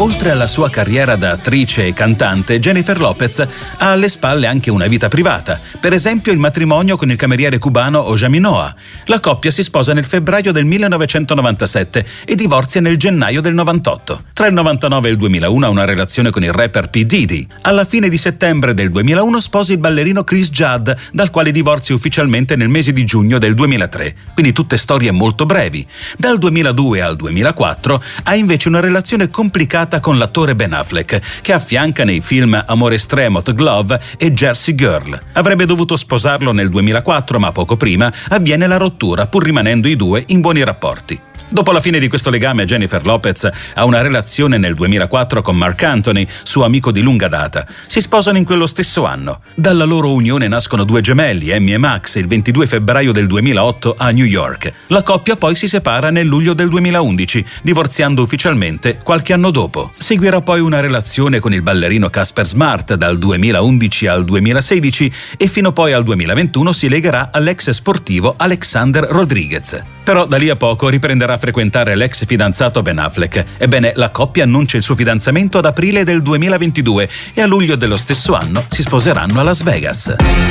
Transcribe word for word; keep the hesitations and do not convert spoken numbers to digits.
Oltre alla sua carriera da attrice e cantante, Jennifer Lopez ha alle spalle anche una vita privata, per esempio il matrimonio con il cameriere cubano Ojami Noa. La coppia si sposa nel febbraio del millenovecentonovantasette e divorzia nel gennaio del novantotto. Tra il novantanove e il duemilauno ha una relazione con il rapper P. Diddy. Alla fine di settembre del duemilauno sposa il ballerino Chris Judd, dal quale divorzia ufficialmente nel mese di giugno del duemilatré. Quindi tutte storie molto brevi. Dal duemiladue al duemilaquattro ha invece una relazione complicata con l'attore Ben Affleck, che affianca nei film Amore estremo, The Glove e Jersey Girl. Avrebbe dovuto sposarlo nel duemilaquattro, ma poco prima avviene la rottura, pur rimanendo i due in buoni rapporti. Dopo la fine di questo legame, Jennifer Lopez ha una relazione nel duemilaquattro con Marc Anthony, suo amico di lunga data. Si sposano in quello stesso anno. Dalla loro unione nascono due gemelli, Emmy e Max, il ventidue febbraio del duemilaotto a New York. La coppia poi si separa nel luglio del duemilaundici, divorziando ufficialmente qualche anno dopo. Seguirà poi una relazione con il ballerino Casper Smart dal duemilaundici al duemilasedici e fino poi al duemilaventuno si legherà all'ex sportivo Alexander Rodriguez. Però da lì a poco riprenderà a frequentare l'ex fidanzato Ben Affleck. Ebbene, la coppia annuncia il suo fidanzamento ad aprile del duemilaventidue e a luglio dello stesso anno si sposeranno a Las Vegas.